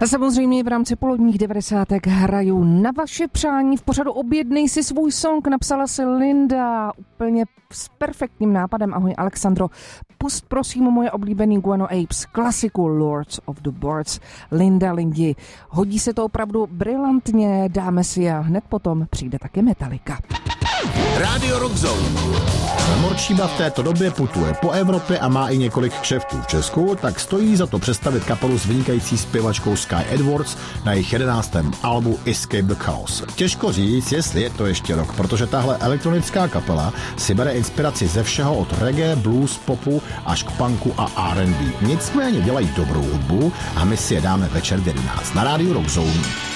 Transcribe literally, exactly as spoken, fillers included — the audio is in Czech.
A samozřejmě v rámci poledních devadesátek hraju na vaše přání v pořadu Objednej si svůj song. Napsala si Linda úplně s perfektním nápadem. Ahoj Alexandro, pust prosím moje oblíbený Guano Apes, klasiku Lords of the Boards. Linda, Lindi, hodí se to opravdu brilantně, dáme si a hned potom přijde taky Metallica. Rádio Rock Zone. Morčíba v této době putuje po Evropě a má i několik kšeftů v Česku, tak stojí za to představit kapelu s vynikající zpěvačkou Sky Edwards na jejich jedenáctém albu Escape the Chaos. Těžko říct, jestli je to ještě rok, protože tahle elektronická kapela si bere inspiraci ze všeho od reggae, blues, popu až k punku a R and B. Nicméně dělají dobrou hudbu a my si je dáme večer v jedenáct na Rádiu Rock Zone.